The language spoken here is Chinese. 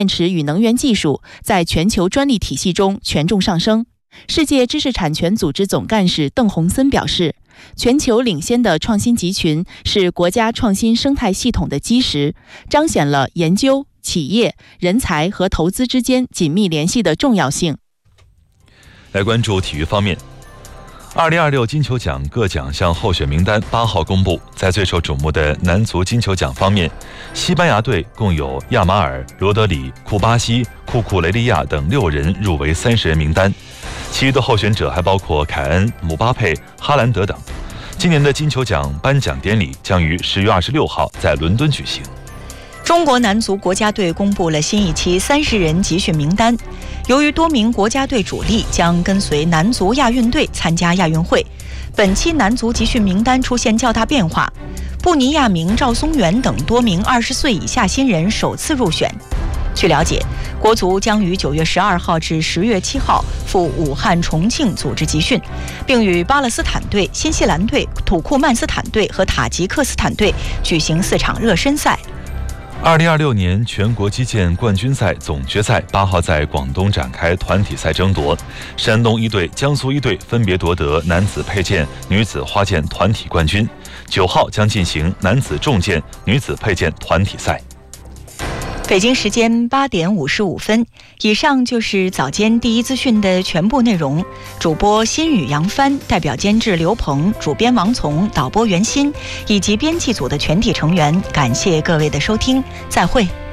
电池与能源技术在全球专利体系中权重上升。世界知识产权组织总干事邓洪森表示，全球领先的创新集群是国家创新生态系统的基石，彰显了研究、企业、人才和投资之间紧密联系的重要性。 来关注体育方面，2026金球奖各奖项候选名单8号公布。在最受瞩目的男足金球奖方面，西班牙队共有亚马尔、罗德里、库巴西、库库雷利亚等6人入围30人名单，其余的候选者还包括凯恩、姆巴佩、哈兰德等。今年的金球奖颁奖典礼将于10月26号在伦敦举行。 中国男足国家队公布了新一期30人集训名单，由于多名国家队主力将跟随男足亚运队参加亚运会，本期男足集训名单出现较大变化，布尼亚明、赵松元等多名20岁以下新人首次入选。据了解，国足将于9月12号至10月7号赴武汉、重庆组织集训，并与巴勒斯坦队、新西兰队、土库曼斯坦队和塔吉克斯坦队举行4场热身赛。 2026年全国击剑冠军赛总决赛8号在广东展开团体赛争夺，山东一队、江苏一队分别夺得男子佩剑、女子花剑团体冠军。9号将进行男子重剑、女子佩剑团体赛。 北京时间8点55分，以上就是早间第一资讯的全部内容。主播新宇、杨帆，代表监制刘鹏，主编王从，导播袁鑫以及编辑组的全体成员，感谢各位的收听，再会。